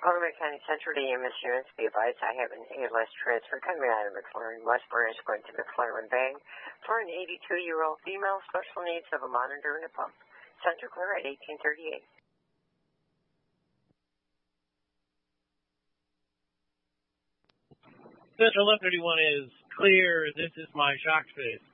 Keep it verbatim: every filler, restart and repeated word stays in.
Montgomery County Central D M Insurance. Be advised, I have an A L S transfer coming out of McLaren West Branch going to McLaren Bank for an eighty-two-year-old female, special needs of a monitor and a pump. Center clear at eighteen thirty-eight. Central eleven thirty-one is clear. This is my shock face.